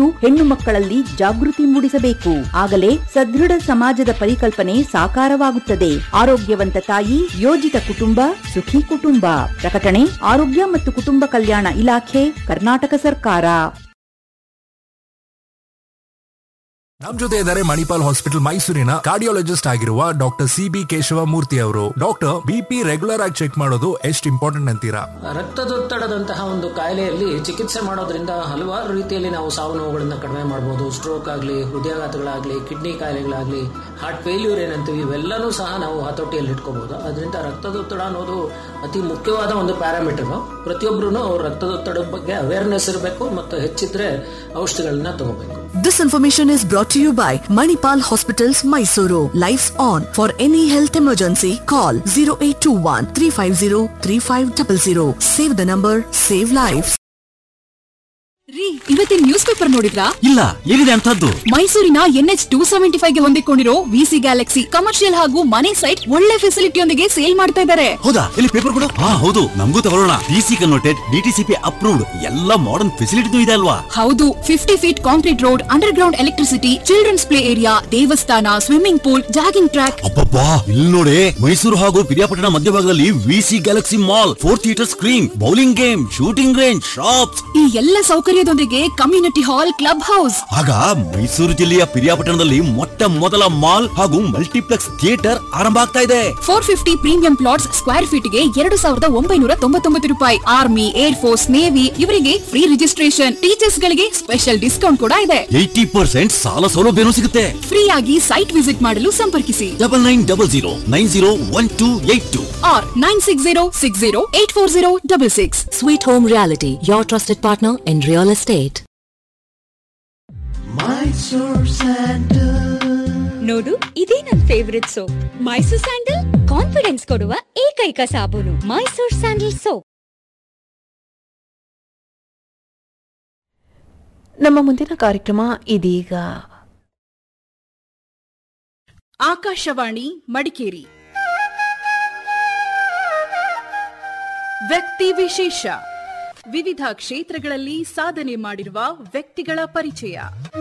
ಪ್ರತಿಯೊಬ್ಬರೂ ಹೆಣ್ಣು ಮಕ್ಕಳಲ್ಲಿ ಜಾಗೃತಿ ಮೂಡಿಸಬೇಕು. ಆಗಲೇ ಸದೃಢ ಸಮಾಜದ ಪರಿಕಲ್ಪನೆ ಸಾಕಾರವಾಗುತ್ತದೆ. ಆರೋಗ್ಯವಂತ ತಾಯಿ, ಯೋಜಿತ ಕುಟುಂಬ, ಸುಖಿ ಕುಟುಂಬ. ಪ್ರಕಟಣೆ ಆರೋಗ್ಯ ಮತ್ತು ಕುಟುಂಬ ಕಲ್ಯಾಣ ಇಲಾಖೆ, ಕರ್ನಾಟಕ ಸರ್ಕಾರ. ನಮ್ ಜೊತೆ ಇದ್ದಾರೆ ಮಣಿಪಾಲ್ ಹಾಸ್ಪಿಟಲ್ ಮೈಸೂರಿನ ಕಾರ್ಡಿಯಾಲಜಿಸ್ಟ್ ಆಗಿರುವ ಡಾಕ್ಟರ್ CB ಕೇಶವಮೂರ್ತಿ ಅವರು. ಡಾಕ್ಟರ್, BP ರೆಗ್ಯುಲರ್ ಆಗಿ ಚೆಕ್ ಮಾಡೋದು ಎಷ್ಟು ಇಂಪಾರ್ಟೆಂಟ್ ಅಂತೀರಾ? ರಕ್ತದೊತ್ತಡದಂತಹ ಒಂದು ಕಾಯಿಲೆಯಲ್ಲಿ ಚಿಕಿತ್ಸೆ ಮಾಡೋದ್ರಿಂದ ಹಲವಾರು ರೀತಿಯಲ್ಲಿ ನಾವು ಸಾವು ನೋವುಗಳನ್ನ ಕಡಿಮೆ ಮಾಡಬಹುದು. ಸ್ಟ್ರೋಕ್ ಆಗಲಿ, ಹೃದಯಾಘಾತಗಳಾಗ್ಲಿ, ಕಿಡ್ನಿ ಕಾಯಿಲೆಗಳಾಗ್ಲಿ, ಹಾರ್ಟ್ ಫೇಲ್ಯೂರ್ ಏನಂತೀವಿ, ಇವೆಲ್ಲನೂ ಸಹ ನಾವು ಹತೋಟಿಯಲ್ಲಿ ಇಟ್ಕೋಬಹುದು. ಅದರಿಂದ ರಕ್ತದೊತ್ತಡ ಅನ್ನೋದು ಅತಿ ಮುಖ್ಯವಾದ ಒಂದು ಪ್ಯಾರಾಮೀಟರ್. ಪ್ರತಿಯೊಬ್ಬರು ಅವ್ರ ರಕ್ತದೊತ್ತಡದ ಬಗ್ಗೆ ಅವೇರ್ನೆಸ್ ಇರಬೇಕು ಮತ್ತು ಹೆಚ್ಚಿದ್ರೆ ಔಷಧಿಗಳನ್ನ ತಗೋಬೇಕು. This information is brought to you by Manipal Hospitals, Mysuru. Lights on. For any health emergency, call 0821 350 3500. Save the number, save lives. ರೀ, ಇವತ್ತಿನ ನ್ಯೂಸ್ ಪೇಪರ್ ನೋಡಿದ್ರಾ? ಇಲ್ಲ, ಏನಿದೆ ಅಂತದ್ದು? ಮೈಸೂರಿನ NH 275 ಗೆ ಹೊಂದಿಕೊಂಡಿರೋ VC ಗ್ಯಾಲಕ್ಸಿ ಕಮರ್ಷಿಯಲ್ ಹಾಗೂ ಮನೆ ಸೈಟ್ ಒಳ್ಳೆ ಫೆಸಿಲಿಟಿಯೊಂದಿಗೆ ಸೇಲ್ ಮಾಡ್ತಾ ಇದ್ದಾರೆ. ಹೌದಾ? ಇಲ್ಲಿ ಪೇಪರ್ ಕೊಡು. ಹೌದು, ನಮಗೂ ತಗೊಳ್ಳೋಣ. DC ಕನ್ವರ್ಟೆಡ್, DTCP ಅಪ್ರೂವ್ಡ್, ಎಲ್ಲ ಮಾಡರ್ನ್ ಫೆಸಿಲಿಟಿನೂ ಇದೆ ಅಲ್ವಾ? ಹೌದು, 50 feet concrete road, under ground electricity, children's play area, ದೇವಸ್ಥಾನ, ಸ್ವಿಮ್ಮಿಂಗ್ ಪೂಲ್, ಜಾಗಿಂಗ್ ಟ್ರ್ಯಾಕ್. ಅಬ್ಬಬ್ಬಾ, ಇಲ್ಲಿ ನೋಡಿ, ಮೈಸೂರು ಹಾಗೂ ಪಿರಿಯಾಪಟ್ಟಣ ಮಧ್ಯಭಾಗದಲ್ಲಿ VC Galaxy mall, 4 theatre screen, bowling game, shooting range, shops, ಈ ಎಲ್ಲ ಸೌಕರ್ಯದೊಂದಿಗೆ ಕಮ್ಯುನಿಟಿ ಹಾಲ್, ಕ್ಲಬ್ ಹೌಸ್. ಆಗ ಮೈಸೂರು ಜಿಲ್ಲೆಯ ಪಿರಿಯಾಪಟ್ಟಣದಲ್ಲಿ ಮೊಟ್ಟ ಮೊದಲ ಮಾಲ್ ಹಾಗೂ ಮಲ್ಟಿಪ್ಲೆಕ್ಸ್ ಥಿಯೇಟರ್ ಆರಂಭ ಆಗ್ತಾ ಇದೆ. 450 ಪ್ರೀಮಿಯಂ ಪ್ಲಾಟ್ಸ್ ಸ್ಕ್ವೇರ್ ಫೀಟ್ ಗೆ 2999 ರೂಪಾಯಿ. ಆರ್ಮಿ, ಏರ್ ಫೋರ್ಸ್, ನೇವಿ ಇವರಿಗೆ ಫ್ರೀ ರಿಜಿಸ್ಟ್ರೇಷನ್. ಟೀಚರ್ಸ್ ಗಳಿಗೆ ಸ್ಪೆಷಲ್ ಡಿಸ್ಕೌಂಟ್ ಕೂಡ ಇದೆ. 80% ಸಾಲ ಸೌಲಭ್ಯನೂ ಸಿಗುತ್ತೆ. ಫ್ರೀ ಆಗಿ ಸೈಟ್ ವಿಸಿಟ್ ಮಾಡಲು ಸಂಪರ್ಕಿಸಿ 9900901282 or 9606084066. Sweet Home Reality, your trusted partner in real estate. ನೋಡು, ಇದೇ ನನ್ favourite soap. Mysore sandal confidence ಕೊಡುವ ಏಕೈಕ ಸಾಬೂನು. Mysore sandal soap. ನಮ್ಮ ಮುಂದಿನ ಕಾರ್ಯಕ್ರಮ ಇದೀಗ. ಆಕಾಶವಾಣಿ ಮಡಿಕೇರಿ. ವ್ಯಕ್ತಿ ವಿಶೇಷ. ವಿವಿಧ ಕ್ಷೇತ್ರಗಳಲ್ಲಿ ಸಾಧನೆ ಮಾಡಿರುವ ವ್ಯಕ್ತಿಗಳ ಪರಿಚಯ.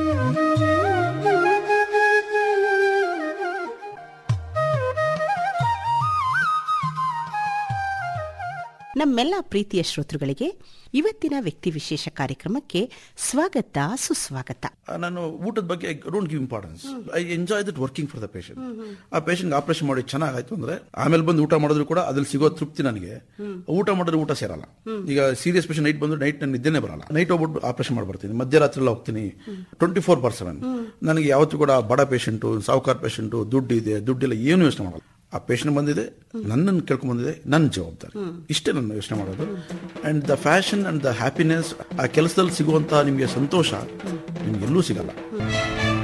ನಮ್ಮೆಲ್ಲ ಪ್ರೀತಿಯ ಶ್ರೋತೃಗಳಿಗೆ ಇವತ್ತಿನ ವ್ಯಕ್ತಿ ವಿಶೇಷ ಕಾರ್ಯಕ್ರಮಕ್ಕೆ ಸ್ವಾಗತ, ಸುಸ್ವಾಗತ. ನಾನು ಊಟದ ಬಗ್ಗೆ I don't give importance. I enjoy that working for the patient. ಆ ಪೇಷಂಟ್ ಆಪರೇಷನ್ ಮಾಡಿ ಚೆನ್ನಾಗಾಯ್ತು ಅಂದ್ರೆ ಆಮೇಲೆ ಬಂದು ಊಟ ಮಾಡಿದ್ರು ಕೂಡ ಅದ್ರಲ್ಲಿ ಸಿಗೋ ತೃಪ್ತಿ ನನಗೆ. ಊಟ ಮಾಡಿದ್ರೆ ಊಟ ಸೇರಲ್ಲ. ಈಗ ಸೀರಿಯಸ್ ಪೇಷಂಟ್ ನೈಟ್ ಬಂದ್ರೆ ನೈಟ್ ನನ್ನ ನಿದ್ದೆನೇ ಬರಲ್ಲ. ನೈಟ್ ಹೋಗ್ಬಿಟ್ಟು ಆಪರೇಷನ್ ಮಾಡ್ಬರ್ತೀನಿ, ಮಧ್ಯರಾತ್ರಿ ಎಲ್ಲ ಹೋಗ್ತೀನಿ. 24/7 ನನಗೆ ಯಾವತ್ತೂ ಕೂಡ ಬಡ ಪೇಷಂಟು, ಸಾವುಕಾರ ಪೇಷಂಟು, ದುಡ್ಡಿದೆ ದುಡ್ಡಿಲ್ಲ ಏನು ಯೋಚನೆ ಮಾಡಲ್ಲ. ಆ ಪೇಷಂಟ್ ಬಂದಿದೆ, ನನ್ನನ್ನು ಕೇಳ್ಕೊಂಡ್ ಬಂದಿದೆ, ನನ್ನ ಜವಾಬ್ದಾರಿ, ಇಷ್ಟೇ ನನ್ನ ಯೋಚನೆ ಮಾಡೋದು. And the fashion and the happiness, ಆ ಕೆಲಸದಲ್ಲಿ ಸಿಗುವಂತಹ ನಿಮಗೆ ಸಂತೋಷ ನಿಮ್ಗೆಲ್ಲೂ ಸಿಗಲ್ಲ.